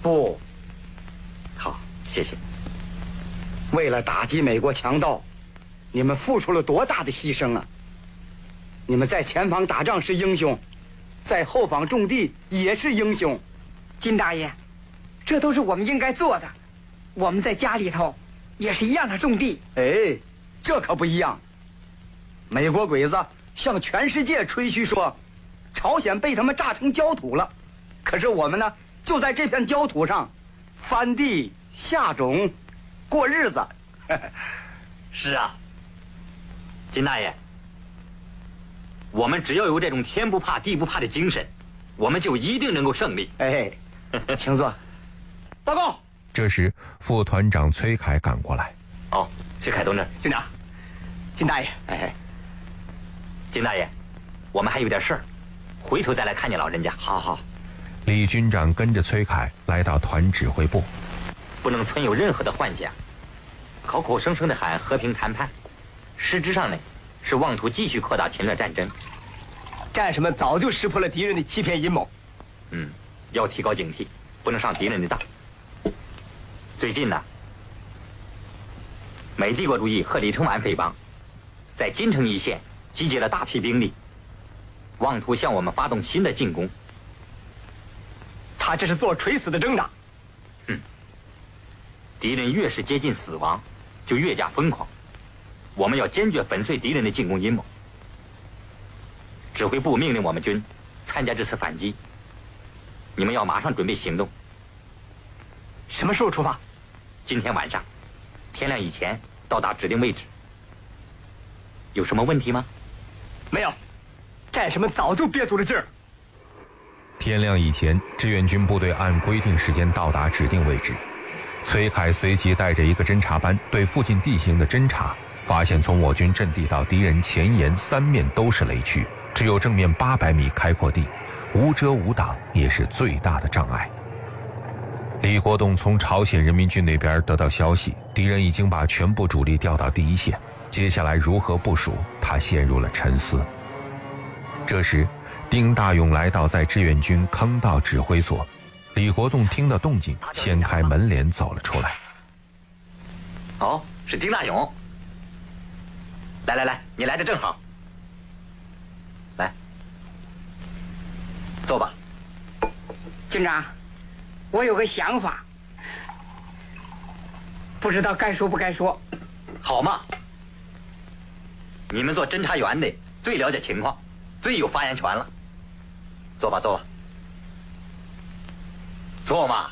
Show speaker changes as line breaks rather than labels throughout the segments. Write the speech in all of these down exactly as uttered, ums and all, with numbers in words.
不。
好，谢谢。
为了打击美国强盗，你们付出了多大的牺牲啊！你们在前方打仗是英雄，在后方种地也是英雄。
金大爷，这都是我们应该做的。我们在家里头也是一样的种地。
哎，这可不一样。美国鬼子向全世界吹嘘说，朝鲜被他们炸成焦土了。可是我们呢，就在这片焦土上翻地下种，过日子。
是啊，金大爷，我们只要有这种天不怕地不怕的精神，我们就一定能够胜利。
哎，请坐。
报告。
这时，副团长崔凯赶过来。
哦，崔凯同志，
警长，金大爷，
哎，金大爷，我们还有点事儿，回头再来看见老人家。
好好。
李军长跟着崔凯来到团指挥部，
不能存有任何的幻想，口口声声的喊和平谈判，实质上呢，是妄图继续扩大侵略战争。
战士们早就识破了敌人的欺骗阴谋。
嗯，要提高警惕，不能上敌人的当。最近呢，美帝国主义和李承晚匪帮在金城一线集结了大批兵力，妄图向我们发动新的进攻。
他这是做垂死的挣扎。
嗯，敌人越是接近死亡，就越加疯狂。我们要坚决粉碎敌人的进攻阴谋。指挥部命令我们军参加这次反击，你们要马上准备行动。
什么时候出发？
今天晚上，天亮以前到达指定位置。有什么问题吗？
没有，战士们早就憋足了劲儿。
天亮以前，志愿军部队按规定时间到达指定位置。崔凯随即带着一个侦察班对附近地形的侦察，发现从我军阵地到敌人前沿三面都是雷区，只有正面八百米开阔地，无遮无挡也是最大的障碍。李国栋从朝鲜人民军那边得到消息，敌人已经把全部主力调到第一线，接下来如何部署，他陷入了沉思。这时，丁大勇来到在志愿军坑道指挥所，李国栋听到动静，掀开门帘走了出来。
哦，是丁大勇。来来来，你来的正好。来，坐吧。
军长，我有个想法，不知道该说不该说。
好嘛，你们做侦察员的最了解情况，最有发言权了。坐吧，坐吧，坐嘛。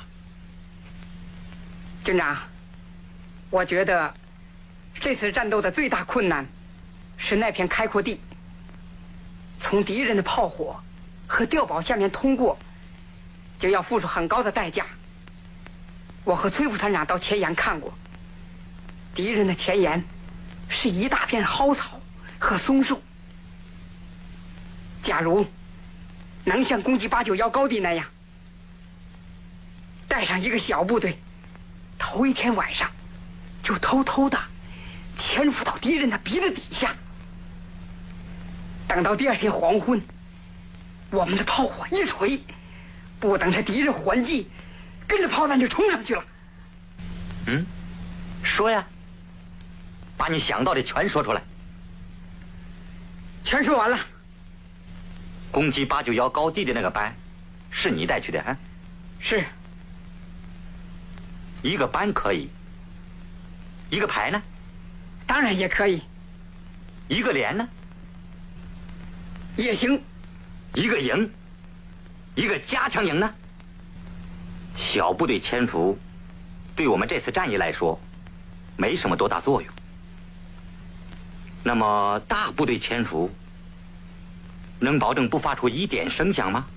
军长，我觉得这次战斗的最大困难是那片开阔地，从敌人的炮火和碉堡下面通过，就要付出很高的代价。我和崔副团长到前沿看过，敌人的前沿是一大片蒿草和松树。假如能像攻击八九幺高地那样，带上一个小部队，头一天晚上就偷偷的潜伏到敌人的鼻子底下，等到第二天黄昏，我们的炮火一锤，不等着敌人还击，跟着炮弹就冲上去了。
嗯，说呀，把你想到的全说出来。
全说完了。
攻击八九幺高地的那个班，是你带去的啊？
是。
一个班可以，一个排呢？
当然也可以。
一个连呢？
也行。
一个营，一个加强营呢？小部队潜伏，对我们这次战役来说，没什么多大作用。那么大部队潜伏，能保证不发出一点声响吗？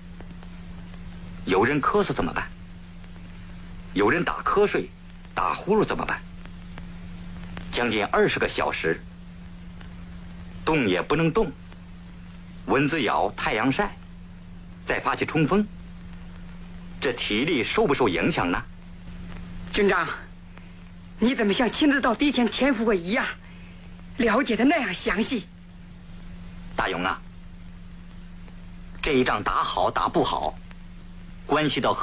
有人咳嗽怎么办？有人打瞌睡、打呼噜怎么办？将近二十个小时，动也不能动，蚊子咬、太阳晒，再发起冲锋，这体力受不受影响呢？
军长，你怎么像亲自到敌前潜伏过一样，了解的那样详细？
大勇啊，这一仗打好打不好，关系到